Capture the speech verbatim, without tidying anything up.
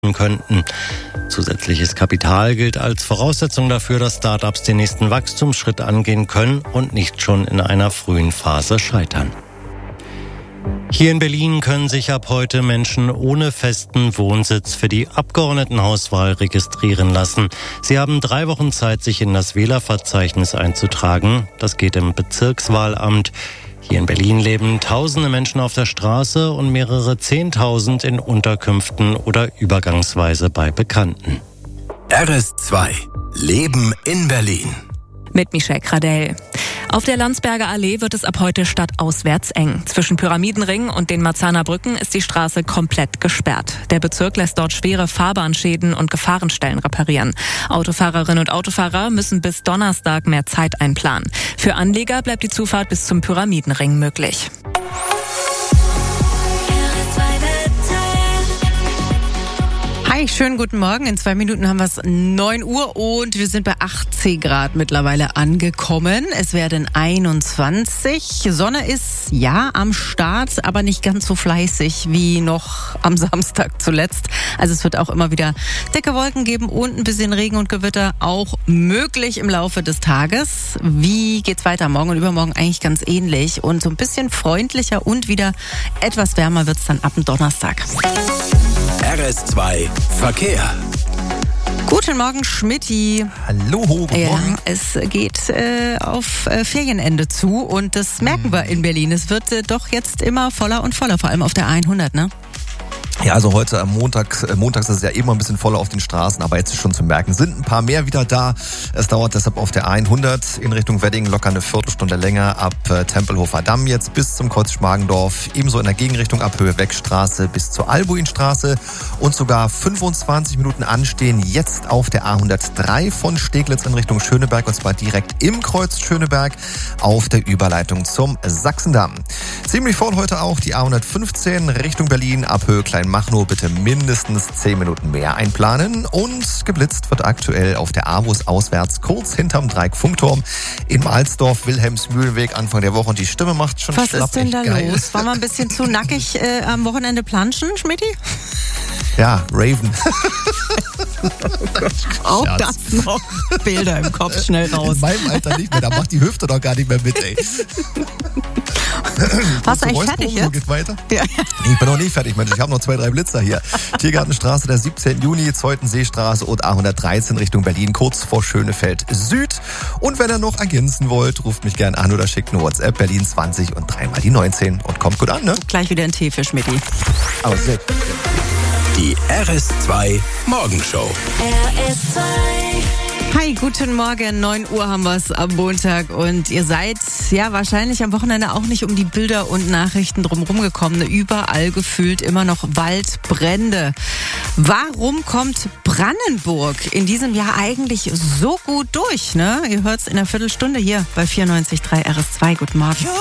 könnten. Zusätzliches Kapital gilt als Voraussetzung dafür, dass Start-ups den nächsten Wachstumsschritt angehen können und nicht schon in einer frühen Phase scheitern. Hier in Berlin können sich ab heute Menschen ohne festen Wohnsitz für die Abgeordnetenhauswahl registrieren lassen. Sie haben drei Wochen Zeit, sich in das Wählerverzeichnis einzutragen. Das geht im Bezirkswahlamt. Hier in Berlin leben tausende Menschen auf der Straße und mehrere Zehntausend in Unterkünften oder übergangsweise bei Bekannten. R S zwei Leben in Berlin. Mit Michelle Gradell. Auf der Landsberger Allee wird es ab heute stadtauswärts eng. Zwischen Pyramidenring und den Marzahner Brücken ist die Straße komplett gesperrt. Der Bezirk lässt dort schwere Fahrbahnschäden und Gefahrenstellen reparieren. Autofahrerinnen und Autofahrer müssen bis Donnerstag mehr Zeit einplanen. Für Anleger bleibt die Zufahrt bis zum Pyramidenring möglich. Hi, schönen guten Morgen. In zwei Minuten haben wir es neun Uhr und wir sind bei achtzehn Grad mittlerweile angekommen. Es werden einundzwanzig. Sonne ist ja am Start, aber nicht ganz so fleißig wie noch am Samstag zuletzt. Also es wird auch immer wieder dicke Wolken geben und ein bisschen Regen und Gewitter auch möglich im Laufe des Tages. Wie geht's weiter? Morgen und übermorgen eigentlich ganz ähnlich und so ein bisschen freundlicher und wieder etwas wärmer wird's dann ab dem Donnerstag. R S zwei Verkehr. Guten Morgen, Schmidti. Hallo, guten ja, Morgen. Es geht äh, auf äh, Ferienende zu und das merken hm. wir in Berlin. Es wird äh, doch jetzt immer voller und voller, vor allem auf der A hundert, ne? Ja, also heute am Montag, äh, montags ist es ja immer ein bisschen voller auf den Straßen, aber jetzt ist schon zu merken, sind ein paar mehr wieder da. Es dauert deshalb auf der A hundert in Richtung Wedding locker eine Viertelstunde länger ab äh, Tempelhofer Damm jetzt bis zum Kreuz Schmargendorf. Ebenso in der Gegenrichtung ab Höhe Wegstraße bis zur Albuinstraße und sogar fünfundzwanzig Minuten anstehen jetzt auf der A hundertdrei von Steglitz in Richtung Schöneberg und zwar direkt im Kreuz Schöneberg auf der Überleitung zum Sachsendamm. Ziemlich voll heute auch die A hundertfünfzehn Richtung Berlin ab Höhe Kleinmachnow, bitte mindestens zehn Minuten mehr einplanen. Und geblitzt wird aktuell auf der A W U S auswärts kurz hinterm Dreieck-Funkturm in Mahlsdorf, Wilhelmsmühlenweg Anfang der Woche und die Stimme macht schon Was schlapp. ist denn da geil. los? War man ein bisschen zu nackig äh, am Wochenende planschen, Schmidti? Ja, Raven. Auch das noch. Bilder im Kopf schnell raus. In meinem Alter nicht mehr, da macht die Hüfte doch gar nicht mehr mit, ey. Warst du eigentlich fertig jetzt? Geht weiter? Ja. Nee, ich bin noch nicht fertig, Mensch. Ich habe noch zwei, drei Blitzer hier. Tiergartenstraße, der siebzehnten Juni, Zeutenseestraße und A hundertdreizehn Richtung Berlin, kurz vor Schönefeld Süd. Und wenn ihr noch ergänzen wollt, ruft mich gern an oder schickt eine WhatsApp Berlin zwanzig und dreimal die neunzehn. Und kommt gut an, ne? Gleich wieder ein Tee für Schmidti. Aber sehr. Die R S zwei Morgenshow. R S zwei. Hi, guten Morgen. neun Uhr haben wir es am Montag und ihr seid ja wahrscheinlich am Wochenende auch nicht um die Bilder und Nachrichten drumherum gekommen. Überall gefühlt immer noch Waldbrände. Warum kommt Brandenburg in diesem Jahr eigentlich so gut durch? Ne? Ihr hört es in einer Viertelstunde hier bei vierundneunzig Komma drei R S zwei. Guten Morgen.